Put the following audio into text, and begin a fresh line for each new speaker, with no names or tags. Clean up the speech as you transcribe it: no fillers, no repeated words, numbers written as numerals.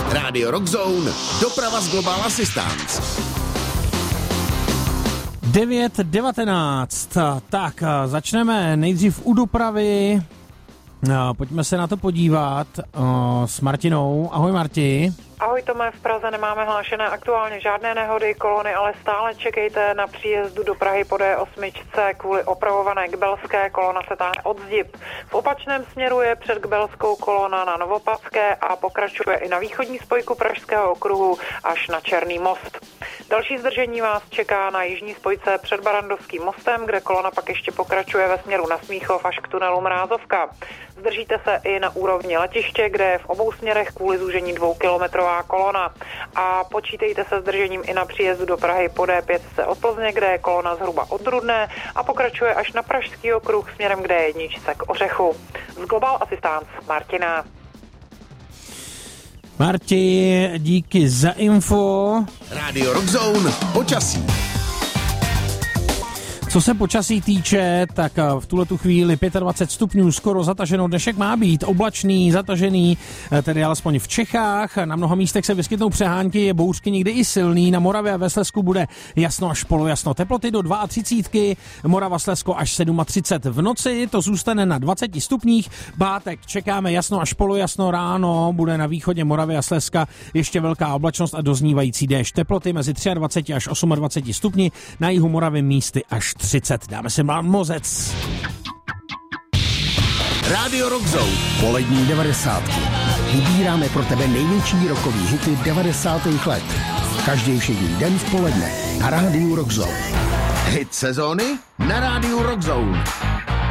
Radio Rockzone, doprava z Global Assistance.
9:19. Tak, začneme nejdřív u dopravy. Pojďme se na to podívat s Martinou. Ahoj Marti.
Ahoj Tome, v Praze nemáme hlášené aktuálně žádné nehody, kolony, ale stále čekejte na příjezdu do Prahy po D8 kvůli opravované Kbelské, kolona se táhne od Zdib. V opačném směru je před Kbelskou kolona na Novopavské a pokračuje i na východní spojku Pražského okruhu až na Černý most. Další zdržení vás čeká na jižní spojce před Barandovským mostem, kde kolona pak ještě pokračuje ve směru na Smíchov až k tunelu Mrázovka. Zdržíte se i na úrovni letiště, kde je v obou směrech kvůli zúžení 2kilometrová kolona. A počítejte se zdržením i na příjezdu do Prahy po D5 od Plzně, kde je kolona zhruba od Rudné a pokračuje až na Pražský okruh směrem k D1 k Ořechu. Z Global Assistance Martina.
Marti, díky za info.
Radio Rockzone, počasí.
Co se počasí týče, tak v tuhletu chvíli 25 stupňů, skoro zataženo, dnešek má být oblačný, zatažený, tedy alespoň v Čechách. Na mnoha místech se vyskytnou přehánky, bouřky někdy i silný. Na Moravě a ve Slezsku bude jasno až polojasno. Teploty do 32, Morava, Slezsko až 37. V noci to zůstane na 20 stupních. Pátek čekáme jasno až polojasno, ráno bude na východě Moravy a Slezska ještě velká oblačnost a doznívající déšť. Teploty mezi 23 až 28 stupni, na jihu Moravy místy až 30. Dáme si Mlán Mozec.
Radio Rockzone, polední 90. Vybíráme pro tebe největší rockový hity 90. let. Každý všední den v poledne na Rádiu Rockzone. Hit sezóny na Rádiu Rockzone.